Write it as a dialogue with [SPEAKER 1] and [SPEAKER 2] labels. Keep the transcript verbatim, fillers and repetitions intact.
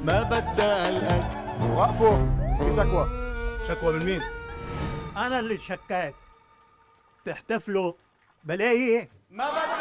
[SPEAKER 1] ما بدها الأكل.
[SPEAKER 2] وقفوا، في شكوى.
[SPEAKER 3] شكوى من مين؟
[SPEAKER 4] أنا اللي شكيت. تحتفلوا بلاقي
[SPEAKER 1] ما بدها